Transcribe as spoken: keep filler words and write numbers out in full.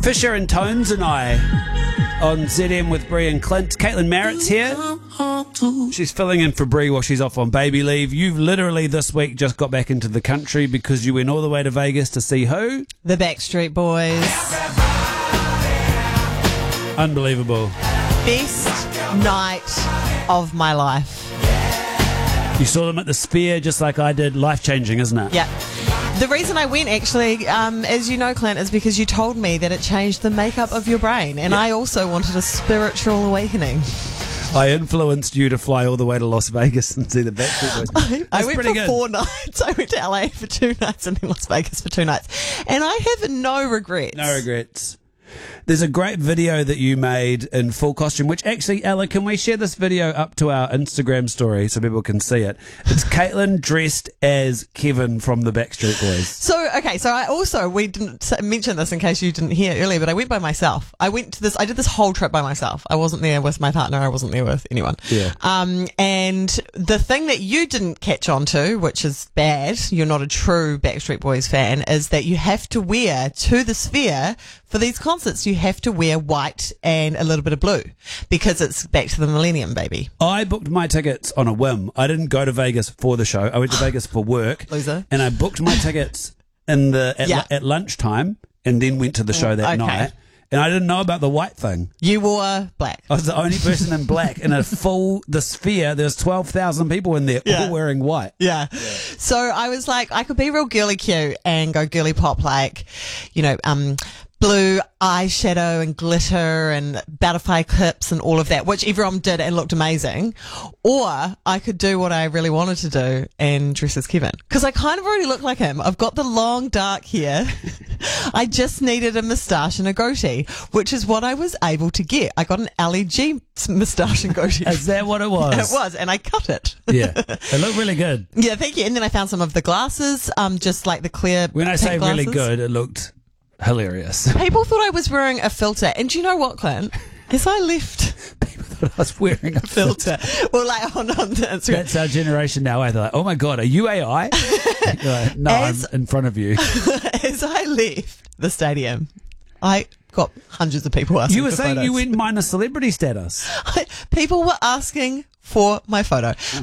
Fisher and Tones and I on Z M with Bree and Clint. Caitlin Merritt's here. She's filling in for Bree while she's off on baby leave. You've literally this week just got back into the country because you went all the way to Vegas to see who? The Backstreet Boys. Unbelievable. Best night of my life. You saw them at the Sphere just like I did. Life-changing, isn't it? Yeah. The reason I went, actually, um, as you know, Clint, is because you told me that it changed the makeup of your brain, and yeah. I also wanted a spiritual awakening. I influenced you to fly all the way to Las Vegas and see the Backstreet Boys. I, I went for good. four nights. I went to L A for two nights and then Las Vegas for two nights. And I have no regrets. No regrets. There's a great video that you made in full costume, which actually, Ella, can we share this video up to our Instagram story so people can see it? It's Caitlin dressed as Kevin from the Backstreet Boys. So, okay, so I also, we didn't mention this in case you didn't hear earlier, but I went by myself. I went to this, I did this whole trip by myself. I wasn't there with my partner. I wasn't there with anyone. Yeah. Um, and the thing that you didn't catch on to, which is bad, you're not a true Backstreet Boys fan, is that you have to wear to the Sphere for these concerts, you have to wear white and a little bit of blue because it's back to the millennium, baby. I booked my tickets on a whim. I didn't go to Vegas for the show. I went to Vegas for work. Loser. And I booked my tickets in the at, Yeah. at lunchtime and then went to the show that Okay. night. And I didn't know about the white thing. You wore black. I was the only person in black in a full, the Sphere. There was twelve thousand people in there Yeah. all wearing white. Yeah. yeah. So I was like, I could be real girly cute and go girly pop, like, you know, um, blue eyeshadow and glitter and butterfly clips and all of that, which everyone did and looked amazing. Or I could do what I really wanted to do and dress as Kevin. Because I kind of already look like him. I've got the long dark hair. I just needed a moustache and a goatee, which is what I was able to get. I got an L E G moustache and goatee. Is that what it was? It was, and I cut it. Yeah. It looked really good. Yeah, thank you. And then I found some of the glasses, um, just like the clear When I pink say really glasses. good, it looked hilarious. People thought I was wearing a filter. And do you know what, Clint? As I left People thought I was wearing a filter. filter, well, like on, on the Instagram. That's our generation now. They're like, oh my God, are you A I? Like, no, As- I'm in front of you. As I left the stadium, I got hundreds of people asking You were for saying photos. you went minus celebrity status. People were asking for my photo.